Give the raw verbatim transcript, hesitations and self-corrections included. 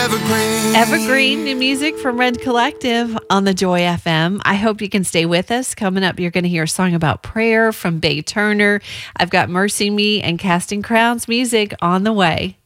Evergreen. Evergreen, new music from Red Collective on the Joy F M. I hope you can stay with us. Coming up, you're going to hear a song about prayer from Bay Turner. I've got Mercy Me and Casting Crowns music on the way.